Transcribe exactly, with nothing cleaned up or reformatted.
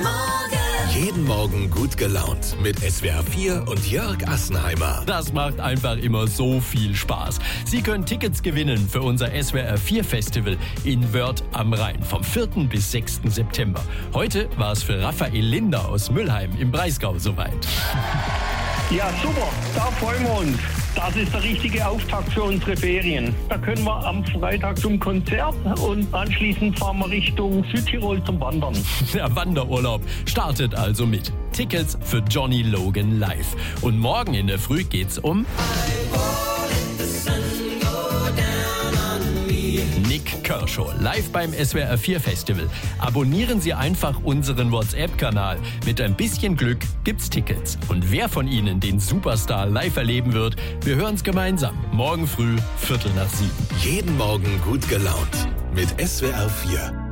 Morgen. Jeden Morgen gut gelaunt mit S W R vier und Jörg Assenheimer. Das macht einfach immer so viel Spaß. Sie können Tickets gewinnen für unser S W R vier Festival in Wörth am Rhein vom vierten bis sechsten September. Heute war es für Raphael Linder aus Müllheim im Breisgau soweit. Ja, super, da freuen wir uns. Das ist der richtige Auftakt für unsere Ferien. Da können wir am Freitag zum Konzert und anschließend fahren wir Richtung Südtirol zum Wandern. Der Wanderurlaub startet also mit Tickets für Johnny Logan live. Und morgen in der Früh geht's um Nik Kershaw live beim S W R vier Festival. Abonnieren Sie einfach unseren WhatsApp-Kanal. Mit ein bisschen Glück gibt's Tickets. Und wer von Ihnen den Superstar live erleben wird, wir hören's gemeinsam. Morgen früh, Viertel nach sieben. Jeden Morgen gut gelaunt mit S W R vier.